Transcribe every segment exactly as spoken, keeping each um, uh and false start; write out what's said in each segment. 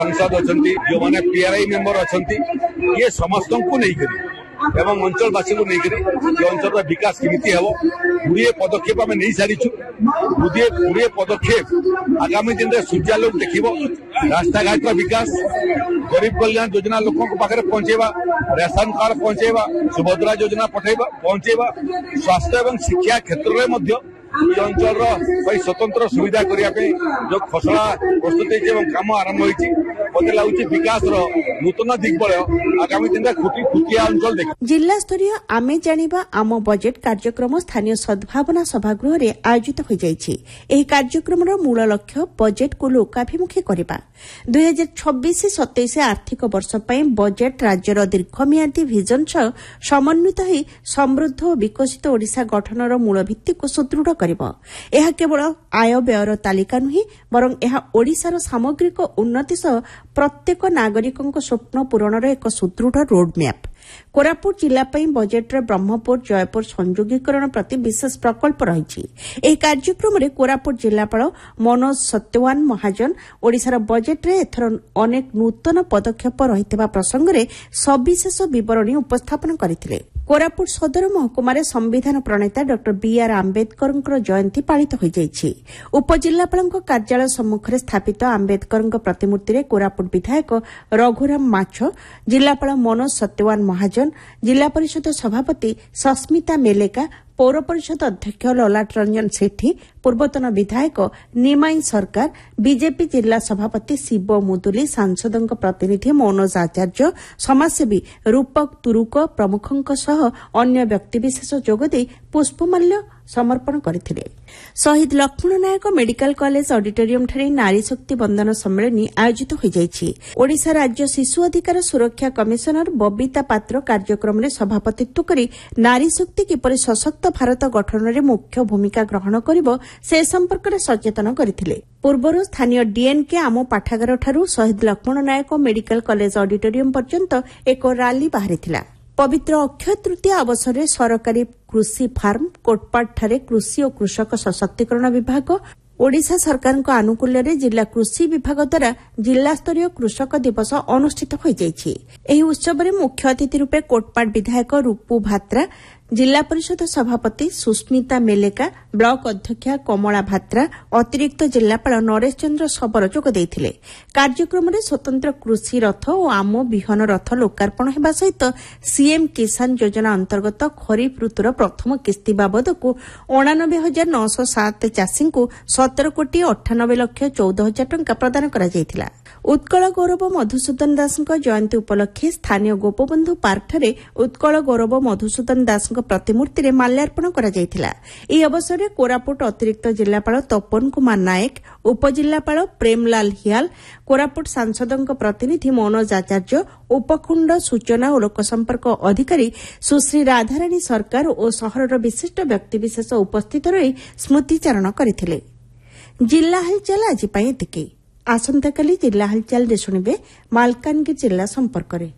सांसद अच्छा जो मैंने पीआरआई मेंबर अच्छा ये समस्त को नहीं एवं अंचलवासी को लेकर ये अंचल विकास केमी हम गुड़े पदक्षेप आम नहीं सारीचु गुड़े गुड़े पदक्षेप आगामी दिन में सूर्यालोक देख रास्ता घाट विकास गरीब कल्याण योजना लोकों पाखे पहुंचेवा रेशन कार्ड पहुंचेवा सुभद्रा योजना पठेबा पहुंचेवा स्वास्थ्य एवं शिक्षा क्षेत्र में ये अंचल स्वतंत्र सुविधा करने जो खसड़ा प्रस्तुत काम आरंभ होती मत लगुच विकास नूतन दिग्बल आगामी दिन में खुटिया अंचल देख। जिला स्तरीय आमे जानिबा आम बजेट कार्यक्रम स्थानीय सद्भावना सभागृह रे आयोजित हो जाइछि। एही कार्यक्रम मूल लक्ष्य बजेट को लोकाभिमुखी करबा। दुई हजार छब्बीस सतैश आर्थिक वर्ष पई बजेट राज्यर दीर्घमियादी विजन सह समन्वित होई समृद्ध और विकसित ओडिशा गठनर मूल भित्ति को सुदृढ़ करिबो। एहा केवल आय व्ययर तालिका नुहे बरं एहा ओडिशार सामग्रिक उन्नति सह प्रत्येक नागरिकଙ୍କ स्वप्न पूरणर एक सुदृढ़ रोडमैप। कोरापुट जिला बजेट्रे ब्रह्मपुर जयपुर संयोगीकरण प्रति विशेष प्रकल्प रही। एही कार्यक्रम में कोरापुट जिलापाल मनोज सत्यवान महाजन ओडिशार बजेट्रे एथर अनेक नूतन पदक्षेप रही प्रसंग में सविशेष विवरणी उपस्थापन करथिले। कोरापुट सदर महकुमार संविधान प्रणेता डॉक्टर बी आर आंबेडकर जयंती पालित हो जाइछि। उपजिल्लापाल कार्यालय सम्मुखें स्थापित आंबेडकर प्रतिमूर्ति में कोरापुट विधायक रघुराम माछ, जिलापाल मनोज सत्यवान महाजन, जिला परिषद सभापति सस्मिता मेलेका, पौर परिषद अध्यक्ष ललाट रंजन सेठी, पूर्वतन विधायक निमाई सरकार, बीजेपी जिला सभापति शिव मुदुली, सांसदों प्रतिनिधि मनोज आचार्य, समाजसेवी रूपक तुरुक प्रमुखों सह अन्य व्यक्तिविशेष जोगदे पुष्पमाल्य समर्पण करथिले। शहीद लक्ष्मण नायक मेडिकल कॉलेज ऑडिटोरियम ठारे नारी शक्ति बंदन सम्मेलन आयोजित हो जाइछि। ओडिशा राज्य शिशु अधिकार सुरक्षा कमिशनर बबिता पात्र कार्यक्रम में सभापतित्व करी नारी शक्ति किपरि सशक्त भारत गठन में मुख्य भूमिका ग्रहण करिबो से संपर्क में सचेतन करथिले। पूर्व स्थानीय डीएनके आम पाठागार ठारू शहीद लक्ष्मण नायक मेडिकल कॉलेज ऑडिटोरियम पर्यंत एक रैली बाहरिथिला। पवित्र अक्षय तृतीया अवसर में सरकारी कृषि फार्म कोटपाड़ ठारे कृषि और कृषक सशक्तिकरण विभाग ओडिशा सरकार आनुकूल्य रे जिला कृषि विभाग द्वारा जिला स्तरीय कृषक दिवस अनुष्ठित हो जाइछि। एही उत्सव में मुख्य अतिथि रूपे कोटपाड़ विधायक रूपू भात्रा, जिला परिषद सभापति सुस्मिता मेलेका, ब्लॉक अध्यक्षा कमला भात्रा, अतिरिक्त जिलापाल नरेश चंद्र सबर जोग देइथिले। कार्यक्रम में स्वतंत्र कृषि रथ और आम विहन रथ लोकार्पण हेबा सहित सीएम किसान योजना अंतर्गत खरीफ ऋतुर प्रथम किस्ती बाबद को अणानबे हजार नौश सात चाषी को सतर कोटी अठानबे लक्ष चौदह हजार टंका प्रदान करा जायतिला। उत्कल गौरव मधुसूदन दास जयंती उपलक्षे स्थानीय गोपबंधु पार्क ठारे उत्कल गौरव मधुसूदन दास प्रतिमूर्ति में माल्यार्पण करा जायतिला। एही अवसर में कोरापुट अतिरिक्त जिलापाल तपन कुमार नायक, उपजिल्लापाल प्रेमलाल हियाल, कोरापुट सांसदों प्रतिनिधि मनोज आचार्य, उपखंड सूचना और लोकसंपर्क अधिकारी सुश्री राधाराणी सरकार और सहरर विशिष्ट व्यक्तिविशेष उपस्थित रही स्मृतिचारण करथिले। जिला हालचाल आज पई एतिके। आसंताकाली जिला हालचाल रे सुनिबे मालकानगिरी जिला संपर्क रे।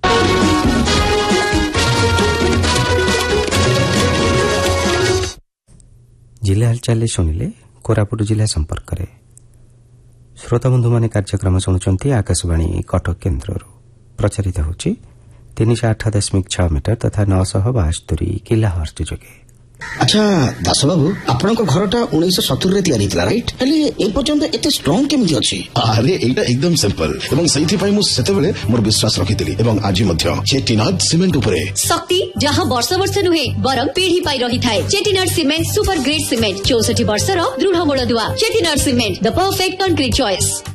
जिला हालचाल शुणिले कोरापुट जिला संपर्क रे। श्रोता बंधु माने कार्यक्रम शुणुचंती आकाशवाणी कटक केन्द्र प्रचारित होची तीन सौ आठ दशमिक छह मीटर तथा नौ सौ बास्तरी किला हर्ट जोगे। अच्छा दास बाबू आपण घरटा उन्नीस सत्तर तैयारी राइट हेले ए पर्यंत एते स्ट्रांग केमिति अछि? अरे एटा एकदम सिंपल एवं सही पई मु सेतेबेले मोर विश्वास रखितली एवं आज मध्य चेटिनाड सीमेंट उपरे शक्ति जहां वर्ष वर्ष नुहे बरम पीढ़ी पाई रही थाए। Chettinad cement super grade cement चौसठ वर्ष रो दृढ़ मूल दुआ। Chettinad cement the perfect concrete choice.